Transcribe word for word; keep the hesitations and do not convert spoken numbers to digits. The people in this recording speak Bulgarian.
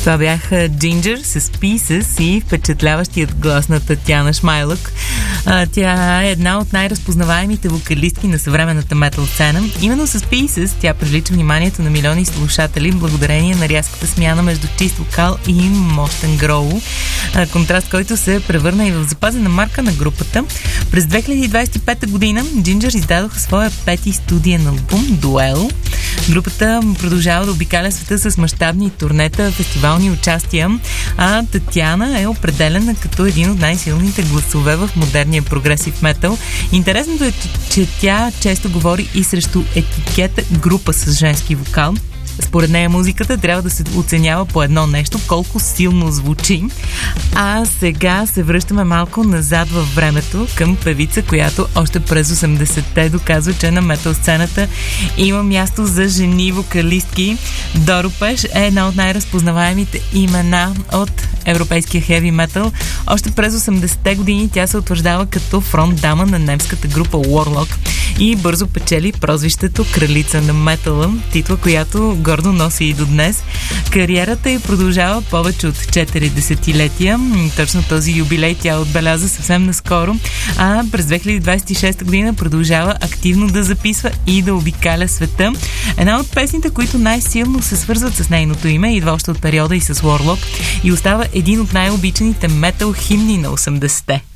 Това бяха Ginger с Pieces и впечатляващият глас на Татяна Шмайлък. А, тя е една от най-разпознаваемите вокалистки на съвременната метал сцена. Именно с Pieces тя привлича вниманието на милиони слушатели благодарение на рязката смяна между чист вокал и мощен гроул. А, контраст, който се превърна и в запазена марка на групата. През две хиляди двадесет и пета година Ginger издадоха своя пети студиен албум Дуел. Групата продължава да обикаля света с мащабни турнета, фестивални участия, а Татяна е определена като един от най-силните гласове в модерния прогресив метал. Интересното е, че тя често говори и срещу етикета група с женски вокал. Според нея музиката трябва да се оценява по едно нещо, колко силно звучи. А сега се връщаме малко назад във времето към певица, която още през осемдесетте доказва, че на метал сцената има място за жени вокалистки. Доро Пеш е една от най-разпознаваемите имена от европейския хеви метал. Още през осемдесетте години тя се утвърждава като фронт дама на немската група Warlock и бързо печели прозвището Кралица на метала, титла, която гордо носи и до днес. Кариерата й продължава повече от четири десетилетия. Точно този юбилей тя отбеляза съвсем наскоро, а през две хиляди двадесет и шеста година продължава активно да записва и да обикаля света. Една от песните, които най-силно се свързват с нейното име, идва още от периода и с Warlock и остава един от най-обичаните метал химни на осемдесетте.